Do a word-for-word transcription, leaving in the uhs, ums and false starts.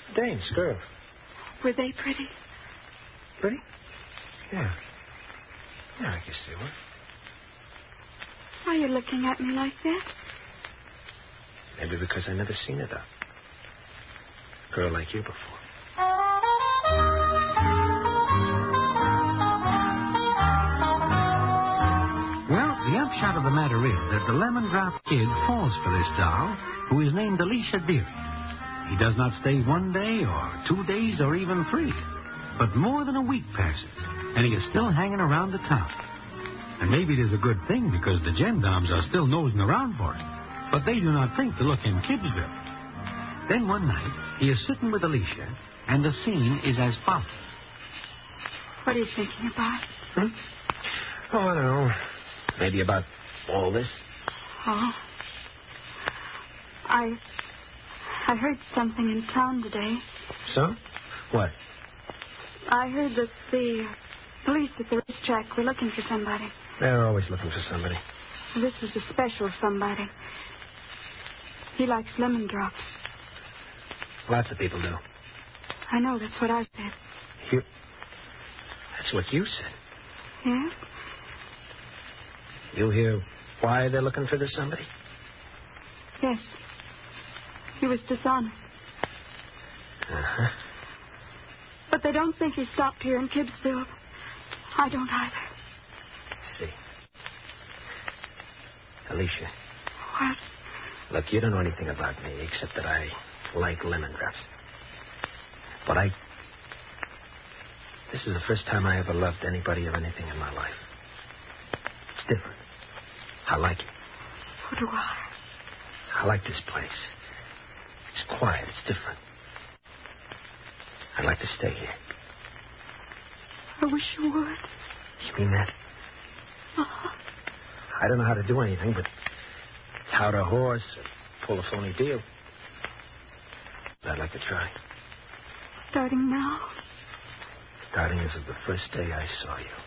Dames, girls. Were they pretty? Pretty? Yeah. Yeah, I guess they were. Why are you looking at me like that? Maybe because I never seen it up. A girl like you before. Well, the upshot of the matter is that the Lemon Drop Kid falls for this doll, who is named Alicia Deary. He does not stay one day or two days or even three, but more than a week passes, and he is still hanging around the town. And maybe it is a good thing because the gendarmes are still nosing around for him, but they do not think to look in Kidsville. Then one night, he is sitting with Alicia, and the scene is as follows. What are you thinking about? Hmm? Oh, I don't know. Maybe about all this. Oh. I... I heard something in town today. So? What? I heard that the police at the racetrack were looking for somebody. They're always looking for somebody. This was a special somebody. He likes lemon drops. Lots of people do. I know, that's what I said. You... That's what you said. Yes? You hear why they're looking for this somebody? Yes. He was dishonest. Uh-huh. But they don't think he stopped here in Kidsville. I don't either. I see. Alicia. What? Look, you don't know anything about me except that I like lemon drops. But I... This is the first time I ever loved anybody or anything in my life. It's different. I like it. So do I. I like this place. It's quiet. It's different. I'd like to stay here. I wish you would. You mean that? Uh-huh. I don't know how to do anything but tout a horse or pull a phony deal. But I'd like to try. Starting now? Starting as of the first day I saw you.